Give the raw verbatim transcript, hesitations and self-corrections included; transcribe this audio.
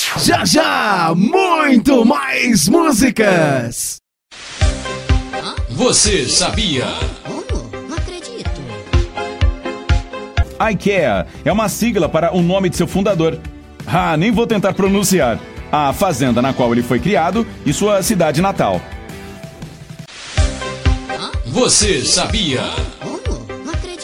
Já já, muito mais músicas. Você sabia? Oh, não acredito. IKEA é uma sigla para o nome de seu fundador. Ah, nem vou tentar pronunciar. A fazenda na qual ele foi criado e sua cidade natal. Você sabia?